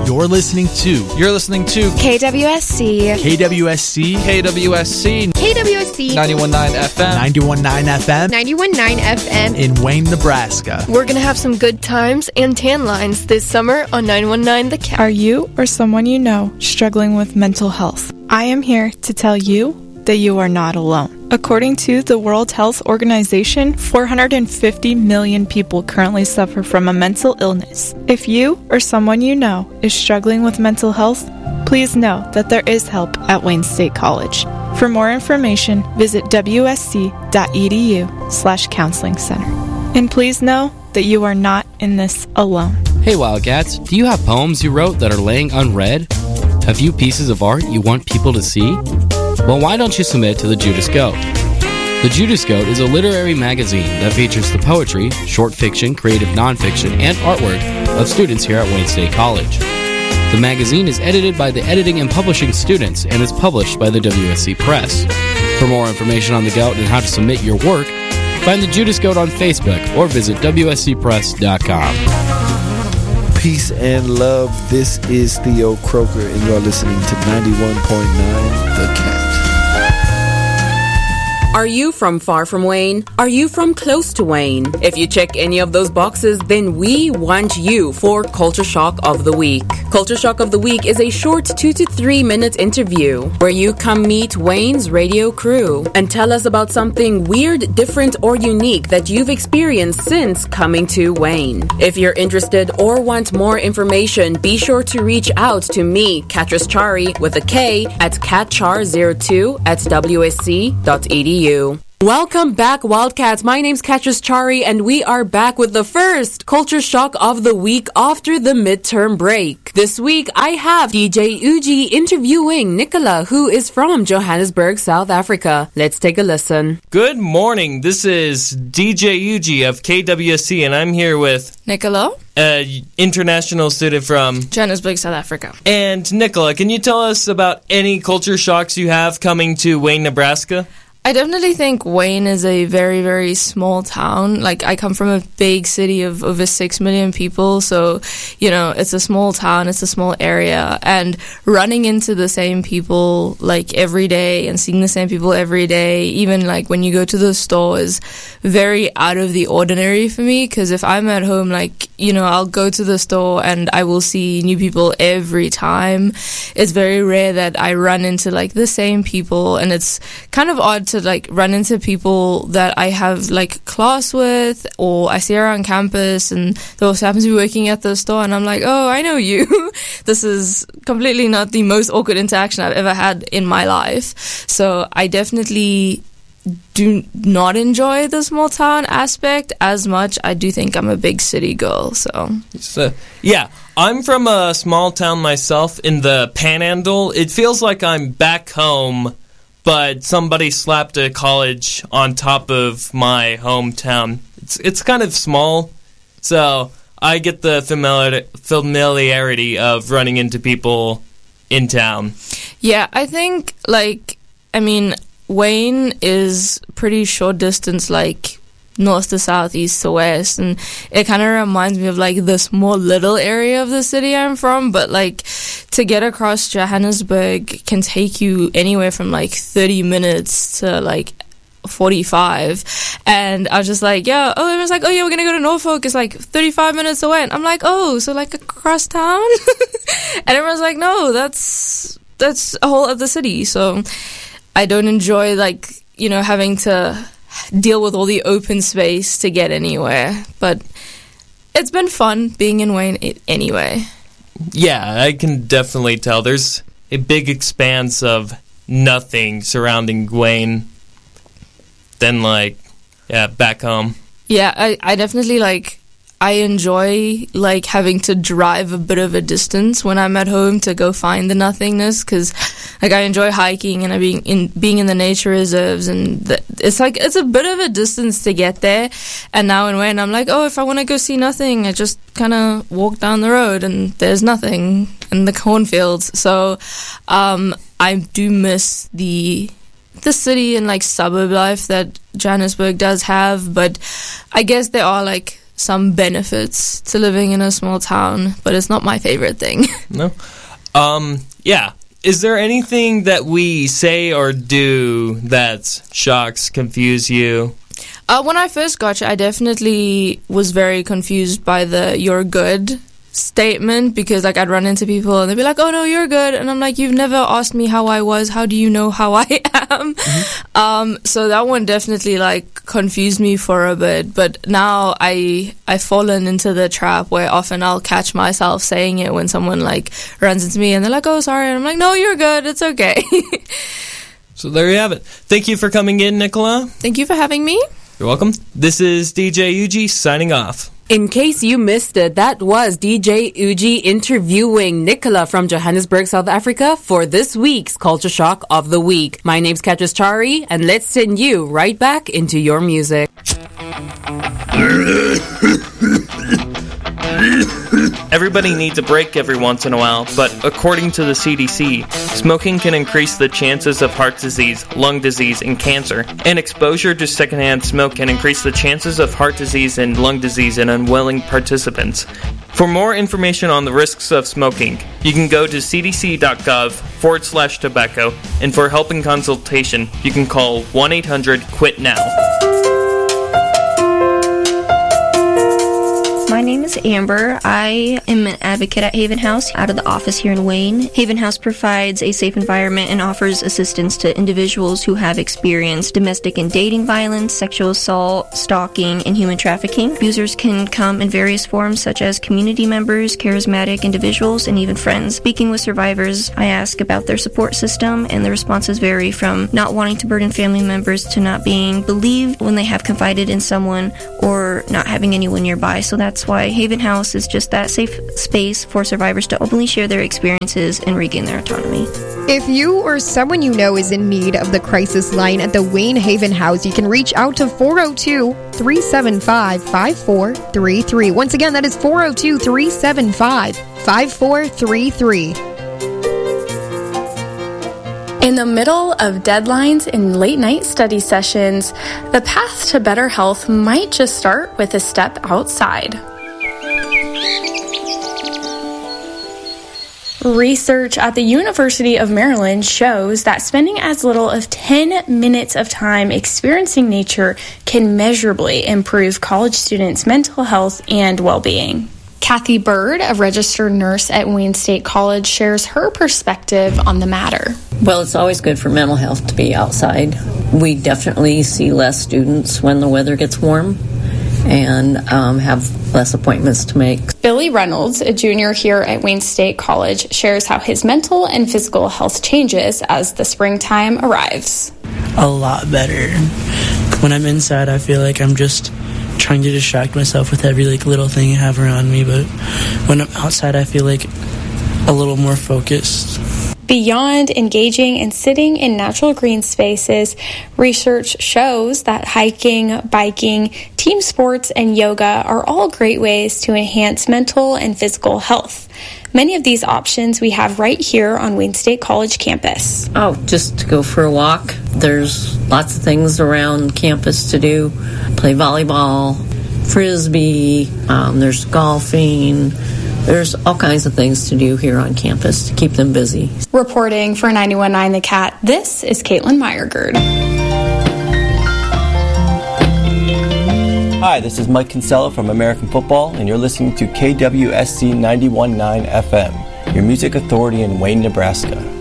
You're listening to KWSC. KWSC. KWSC. KWSC. 91.9 FM. 91.9 FM 91.9 FM. in Wayne, Nebraska. We're going to have some good times and tan lines this summer on 919 The Cat. Are you or someone you know struggling with mental health? I am here to tell you that you are not alone. According to the World Health Organization, 450 million people currently suffer from a mental illness. If you or someone you know is struggling with mental health, please know that there is help at Wayne State College. For more information, visit wsc.edu/counseling center. And please know that you are not in this alone. Hey Wildcats, do you have poems you wrote that are laying unread? Have you pieces of art you want people to see? Well, why don't you submit to the Judas Goat? The Judas Goat is a literary magazine that features the poetry, short fiction, creative nonfiction, and artwork of students here at Wayne State College. The magazine is edited by the editing and publishing students and is published by the WSC Press. For more information on the Goat and how to submit your work, find the Judas Goat on Facebook or visit WSCPress.com. Peace and love. This is Theo Croker, and you're listening to 91.9 The Cat. Are you from far from Wayne? Are you from close to Wayne? If you check any of those boxes, then we want you for Culture Shock of the Week. Culture Shock of the Week is a short 2 to 3 minute interview where you come meet Wayne's radio crew and tell us about something weird, different, or unique that you've experienced since coming to Wayne. If you're interested or want more information, be sure to reach out to me, Katris Chari, with a K, at catchar02@wsc.edu. Welcome back, Wildcats. My name's Katris Chari, and we are back with the first Culture Shock of the Week after the midterm break. This week, I have DJ Uji interviewing Nicola, who is from Johannesburg, South Africa. Let's take a listen. Good morning. This is DJ Uji of KWSC, and I'm here with Nicola, international student from Johannesburg, South Africa. And Nicola, can you tell us about any culture shocks you have coming to Wayne, Nebraska? I definitely think Wayne is a very, very small town. Like, I come from a big city of over 6 million people, so, you know, it's a small town, it's a small area, and running into the same people, like, every day and seeing the same people every day, even, like, when you go to the store is very out of the ordinary for me, because if I'm at home, like, you know, I'll go to the store and I will see new people every time. It's very rare that I run into, like, the same people, and it's kind of odd to like run into people that I have like class with or I see around campus, and they also happen to be working at the store, and I'm like, oh, I know you. This is completely not the most awkward interaction I've ever had in my life. So I definitely do not enjoy the small town aspect as much. I do think I'm a big city girl, so yeah, I'm from a small town myself in the Panhandle. It feels like I'm back home, but somebody slapped a college on top of my hometown. It's kind of small, so I get the familiarity of running into people in town. Yeah, I think, like, I mean, Wayne is pretty short distance, like, north to south, east to west, and it kind of reminds me of like the small little area of the city I'm from, but like to get across Johannesburg can take you anywhere from like 30 minutes to like 45, and I was just like, yeah, oh, it was like, oh yeah, we're gonna go to Norfolk, it's like 35 minutes away, and I'm like, oh, so like across town? And everyone's like, no, that's a whole other city. So I don't enjoy, like, you know, having to deal with all the open space to get anywhere, but it's been fun being in Wayne anyway. Yeah, I can definitely tell there's a big expanse of nothing surrounding Wayne than, like, yeah, back home. Yeah, I definitely, like, I enjoy, like, having to drive a bit of a distance when I'm at home to go find the nothingness, because, like, I enjoy hiking and being in the nature reserves, and it's a bit of a distance to get there. And now and when I'm like, oh, if I want to go see nothing, I just kind of walk down the road and there's nothing in the cornfields. So I do miss the city and, like, suburb life that Johannesburg does have, but I guess there are, like, some benefits to living in a small town, but it's not my favorite thing. No? Yeah. Is there anything that we say or do that shocks, confuse you? When I first got here, I definitely was very confused by the "you're good" statement, because like I'd run into people and they'd be like, "Oh no, you're good," and I'm like, "You've never asked me how I was. How do you know how I am?" So that one definitely like confused me for a bit, but now I've fallen into the trap where often I'll catch myself saying it when someone like runs into me and they're like, "Oh, sorry," and I'm like, "No, you're good. It's okay." So there you have it. Thank you for coming in, Nicola. Thank you for having me. You're welcome. This is DJ Uji signing off. In case you missed it, that was DJ Uji interviewing Nicola from Johannesburg, South Africa for this week's Culture Shock of the Week. My name's Katris Chari, and let's send you right back into your music. Everybody needs a break every once in a while, but according to the CDC, smoking can increase the chances of heart disease, lung disease, and cancer. And exposure to secondhand smoke can increase the chances of heart disease and lung disease in unwilling participants. For more information on the risks of smoking, you can go to cdc.gov/tobacco, and for help and consultation, you can call 1-800-QUIT-NOW. My name is Amber. I am an advocate at Haven House out of the office here in Wayne. Haven House provides a safe environment and offers assistance to individuals who have experienced domestic and dating violence, sexual assault, stalking, and human trafficking. Abusers can come in various forms such as community members, charismatic individuals, and even friends. Speaking with survivors, I ask about their support system, and the responses vary from not wanting to burden family members to not being believed when they have confided in someone or not having anyone nearby. So that's why Haven House is just that safe space for survivors to openly share their experiences and regain their autonomy. If you or someone you know is in need of the crisis line at the Wayne Haven House, you can reach out to 402-375-5433. Once again, that is 402-375-5433. In the middle of deadlines and late-night study sessions, the path to better health might just start with a step outside. Research at the University of Maryland shows that spending as little as 10 minutes of time experiencing nature can measurably improve college students' mental health and well-being. Kathy Bird, a registered nurse at Wayne State College, shares her perspective on the matter. Well, it's always good for mental health to be outside. We definitely see less students when the weather gets warm and have less appointments to make. Billy Reynolds, a junior here at Wayne State College, shares how his mental and physical health changes as the springtime arrives. A lot better. When I'm inside, I feel like I'm just trying to distract myself with every little thing I have around me, but when I'm outside, I feel like a little more focused. Beyond engaging and sitting in natural green spaces, research shows that hiking, biking, team sports, and yoga are all great ways to enhance mental and physical health. Many of these options we have right here on Wayne State College campus. Oh, just to go for a walk. There's lots of things around campus to do. Play volleyball, frisbee, there's golfing. There's all kinds of things to do here on campus to keep them busy. Reporting for 91.9 The Cat, this is Caitlin Meyergerd. Hi, this is Mike Kinsella from American Football, and you're listening to KWSC 91.9 FM, your music authority in Wayne, Nebraska.